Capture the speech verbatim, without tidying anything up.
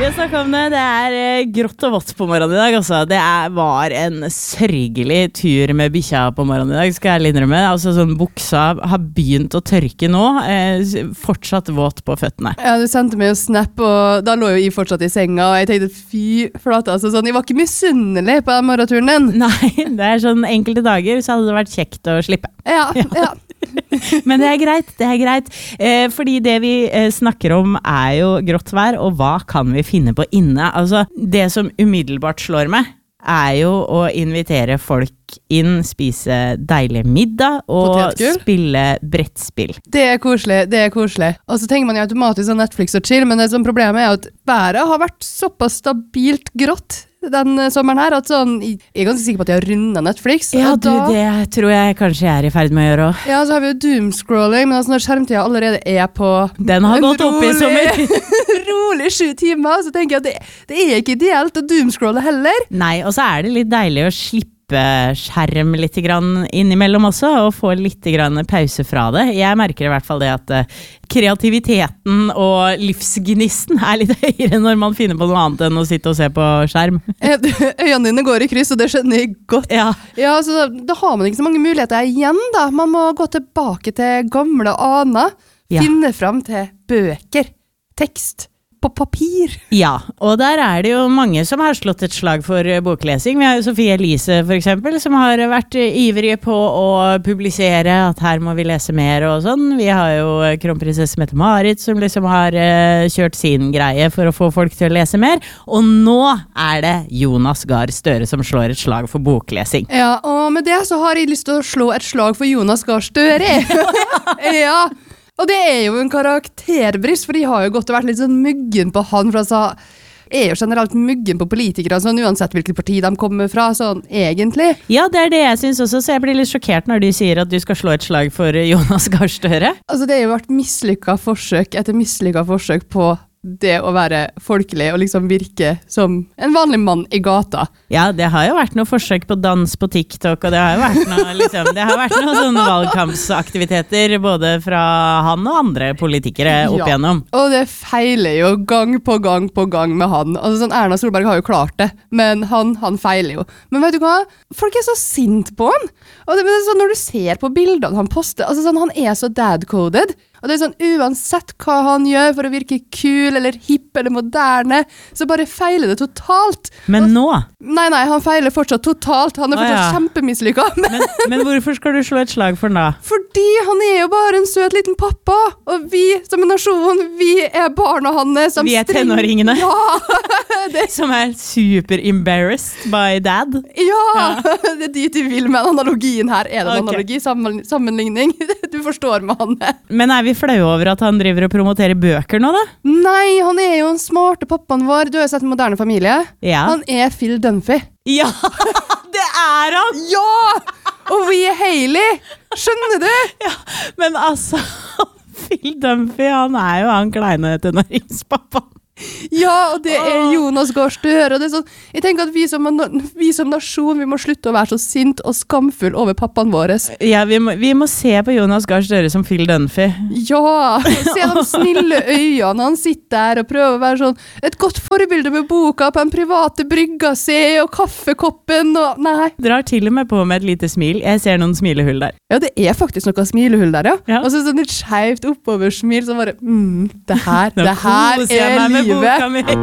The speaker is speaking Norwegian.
Vi har snakket om det, det er eh, grått og vått på morgenen i dag altså. Det er, var en sørgelig tur med bikkja på morgenen i dag, skal jeg innrømme. Altså sånn buksa har begynt å tørke nå, eh, fortsatt våt på føttene. Ja, du sendte meg jo snap, og da lå jo jeg fortsatt i senga, og jeg tenkte, fy flate, altså sånn, jeg var ikke misunnelig på den morgenturen din. Nei, det er sånn enkelte dager, så hadde det vært kjekt å slippe. Ja, ja. ja. Men det er greit, det er greit. Eh, fordi det vi eh, snakker om er jo grått vær, og hva kan vi finne på inne? Altså, det som umiddelbart slår meg, er jo å invitere folk inn, spise deilig middag og Potetgull. Spille brettspill. Det er koselig, det er koselig. Og så tenker man jo automatisk sånn Netflix og chill, men det som problemet er at været har vært såpass stabilt grått den sommeren her, at sånn, jeg er ganske sikker på at jeg har rundet Netflix. Ja, du, da, det tror jeg kanskje jeg er i ferd med å gjøre også. Ja, så har vi jo doomscrolling, men altså når skjermtida allerede er på Den har gått opp i sommer. rolig sju timer, så tenker jeg at det, det er ikke ideelt å doomscrolle heller. Nei, og så er det litt deilig å slippe skjerm litt grann innimellom også, og få litt grann pause fra det. Jeg merker i hvert fall det at uh, kreativiteten og livsgnisten er litt høyere når man finner på noe annet enn å sitte og se på skjerm. Øynene dine går i kryss, og det skjønner jeg godt. Ja. Ja, så da, da har man ikke så mange muligheter igjen da. Man må gå tilbake til gamle aner, Ja. finne frem til bøker, tekst, på papir. Ja, og der er det jo mange som har slått et slag for uh, boklesing. Vi har jo Sofie Elise for eksempel, som har vært uh, ivrige på å publisere at her må vi lese mer og sånn. Vi har jo uh, kronprinsesse Mette-Marit som liksom har uh, kjørt sin greie for å få folk til å lese mer. Og nå er det Jonas Gahr Støre som slår et slag for boklesing. Ja, og med det så har jeg lyst til å slå et slag for Jonas Gahr Støre. Ja, og det er jo en karakterbrist, for de har jo gått og vært litt sånn muggen på han, for altså, er jo generelt muggen på politikere, sånn uansett hvilket parti de kommer fra, sånn egentlig. Ja, det er det jeg synes også, så jeg blir litt sjokkert når de sier at du skal slå et slag for Jonas Gahr Støre. Altså det har jo vært mislykket forsøk etter mislykket forsøk på det å være folkelig og liksom virke som en vanlig mann i gata. Ja, det har jo vært noe forsøk på dans på TikTok, og det har jo vært noe, liksom, det har vært noe sånne valgkampsaktiviteter både fra han og andre politikere opp Ja. igjennom. Og det feiler jo gang på gang på gang med han. Altså sånn, Erna Solberg har jo klart det, men han, han feiler jo. Men vet du hva? Folk er så sint på han. Og det, men det er sånn, når du ser på bildene han poster, altså sånn, han er så dad-coded. Og det er sånn, uansett hva han gjør for å virke kul, eller hipp, eller moderne, så bare feiler det totalt. Men nå? Nei, nei, han feiler fortsatt totalt. Han er Å, fortsatt ja. kjempemislykket. Men Men, men hvorfor skal du slå et slag for den da? fordi han er jo bare en søt liten pappa, og vi som en nasjon, vi er barna hans. som Vi er streng- tenåringene. Ja, det, Som er super embarrassed by dad. ja, det er dit vi vil med analogien her. Er det en Ok. analogi, sammen, sammenligning? Du forstår med han. Men er vi flaue over at han driver og promoterer bøker nå da? Nei, han er jo en smarte pappaen vår. Du har jo sett Moderne familie. Ja. Han er Phil Dunphy. Ja, det er han! Ja! Og vi er Hailey! Skjønner du? Ja, men altså, Phil Dunphy, han er jo han kleine tenåringspappa. Ja, og det er Jonas Gahr Støre. Og det er sånn, jeg tenker at vi som, vi som nasjon, vi må slutte å være så sint og skamfull over pappaen vår. Ja, vi må, vi må se på Jonas Gahr Støre som Phil Dunphy. Ja, se de snille øynene han sitter der og prøver å være sånn et godt forbilde med boka på en private brygga se og kaffekoppen og nei. Drar til og med på med et lite smil. Jeg ser noen smilehull der. Ja, det er faktisk noe smilehull der, ja. Ja. Og så sånn et skjevt oppover smil som bare, mm, det her, Nå det her koser jeg er meg med livet. boka mi.